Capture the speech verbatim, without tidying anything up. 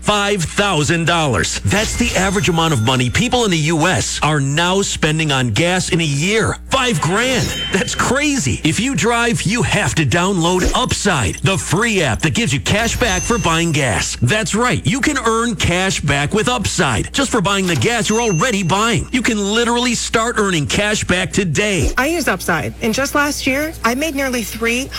five thousand dollars. That's the average amount of money people in the U S are now spending on gas in a year. Five grand. That's crazy. If you drive, you have to download Upside, the free app that gives you cash back for buying gas. That's right. You can earn cash back with Upside just for buying the gas you're already buying. You can literally start earning cash back today. I use Upside, and just last year, I made nearly three